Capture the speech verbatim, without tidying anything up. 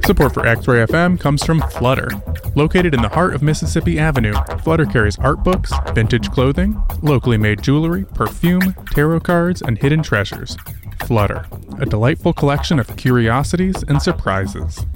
Support for X-Ray F M comes from Flutter. Located in the heart of Mississippi Avenue, Flutter carries art books, vintage clothing, locally made jewelry, perfume, tarot cards, and hidden treasures. Flutter, a delightful collection of curiosities and surprises.